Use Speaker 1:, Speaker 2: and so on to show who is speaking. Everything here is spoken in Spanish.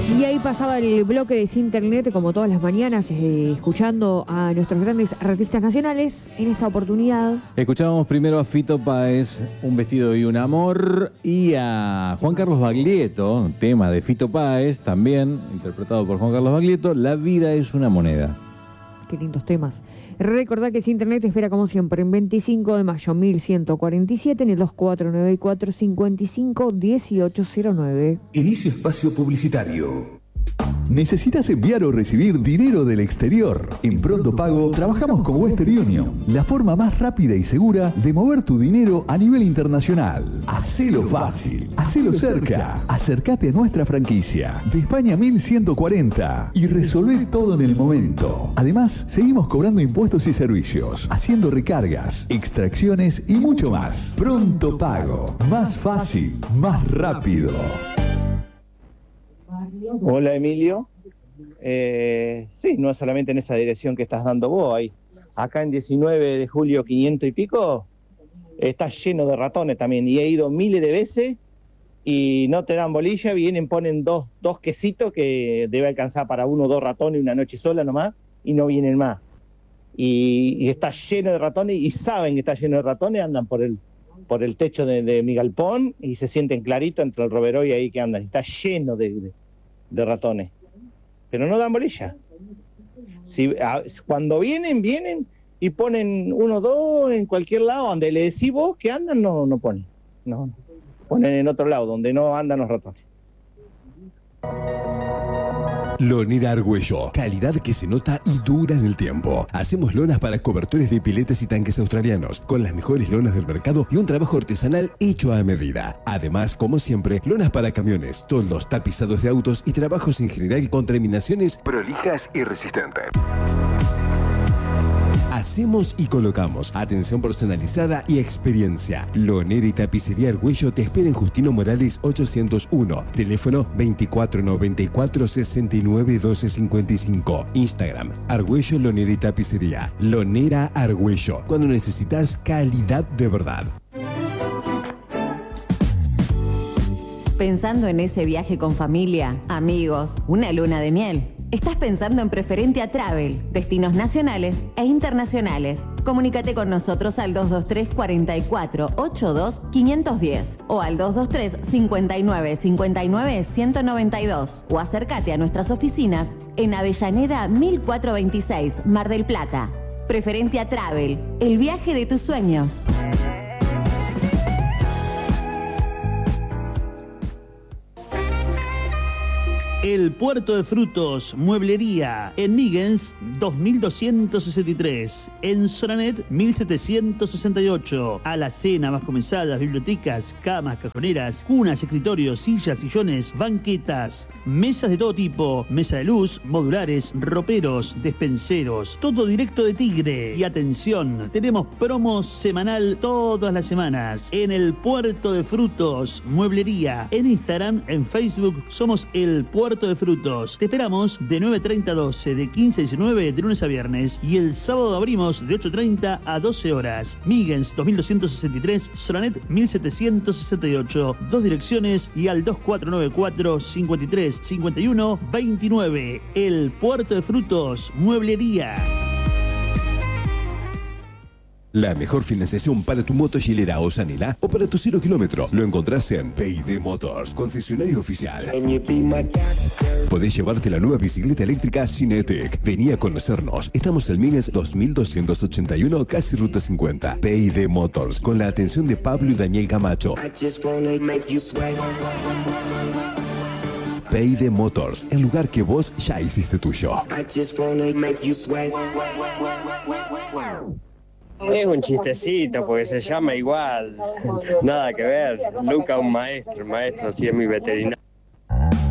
Speaker 1: Y ahí pasaba el bloque de Sin Internet, como todas las mañanas, escuchando a nuestros grandes artistas nacionales. En esta oportunidad
Speaker 2: escuchábamos primero a Fito Páez, Un vestido y un amor, y a Juan Carlos Baglietto, tema de Fito Páez, también interpretado por Juan Carlos Baglietto, La vida es una moneda.
Speaker 1: Qué lindos temas. Recordad que Sin Internet te espera como siempre en 25 de mayo 1147 en el 2494 55 1809.
Speaker 3: Inicio espacio publicitario.
Speaker 4: ¿Necesitas enviar o recibir dinero del exterior? En Pronto Pago trabajamos con Western Union, la forma más rápida y segura de mover tu dinero a nivel internacional. Hacelo fácil, hacelo cerca. Acércate a nuestra franquicia de España 1140 y resolvé todo en el momento. Además, seguimos cobrando impuestos y servicios, haciendo recargas, extracciones y mucho más. Pronto Pago, más fácil, más rápido.
Speaker 5: Hola Emilio, sí, no solamente en esa dirección que estás dando vos, ahí. Acá en 19 de julio 500 y pico, está lleno de ratones también, y he ido miles de veces y no te dan bolilla, vienen, ponen dos quesitos que debe alcanzar para 1 o 2 ratones una noche sola nomás, y no vienen más. Y está lleno de ratones, y saben que está lleno de ratones, andan por el techo de mi galpón, y se sienten clarito entre el roveroy ahí que andan, está lleno de ratones, pero no dan bolilla. Cuando vienen y ponen 1 o 2 en cualquier lado donde le decís vos que andan, no ponen, no, ponen en otro lado donde no andan los ratones.
Speaker 6: Lonera Argüello, calidad que se nota y dura en el tiempo. Hacemos lonas para cobertores de piletas y tanques australianos, con las mejores lonas del mercado y un trabajo artesanal hecho a medida. Además, como siempre, lonas para camiones, toldos, tapizados de autos y trabajos en general con terminaciones prolijas y resistentes. Hacemos y colocamos. Atención personalizada y experiencia. Lonera y Tapicería Argüello te espera en Justino Morales 801. Teléfono 2494 69 12 55. Instagram Argüello Lonera y Tapicería. Lonera Argüello. Cuando necesitas calidad de verdad.
Speaker 7: Pensando en ese viaje con familia, amigos, una luna de miel. Estás pensando en Preferentia Travel, destinos nacionales e internacionales. Comunícate con nosotros al 223 44 82 510 o al 223 59 59 192 o acércate a nuestras oficinas en Avellaneda 1426, Mar del Plata. Preferentia Travel, el viaje de tus sueños.
Speaker 8: El Puerto de Frutos, Mueblería, en Migens 2263, en Soranet 1768, alacena, más comenzadas, bibliotecas, camas, cajoneras, cunas, escritorios, sillas, sillones, banquetas, mesas de todo tipo, mesa de luz, modulares, roperos, despenseros, todo directo de Tigre. Y atención, tenemos promos semanal todas las semanas en el Puerto de Frutos, Mueblería, en Instagram, en Facebook, somos el Puerto de Frutos. Te esperamos de 9:30 a 12, de 15 a 19, de lunes a viernes. Y el sábado abrimos de 8:30 a 12 horas. Migens 2263, Soranet 1768. 2 direcciones y al 2494 53 51 29. El Puerto de Frutos, Mueblería.
Speaker 6: La mejor financiación para tu moto Gilera o Sanela o para tu 0 kilómetro lo encontrás en P&D Motors, concesionario oficial. Podés llevarte la nueva bicicleta eléctrica Cinetic. Vení a conocernos. Estamos en Migens 2281, casi ruta 50. P&D Motors, con la atención de Pablo y Daniel Camacho. P&D Motors, el lugar que vos ya hiciste tuyo.
Speaker 9: Es un chistecito porque se llama igual. Nada que ver. Luca un maestro. El maestro sí es mi veterinario.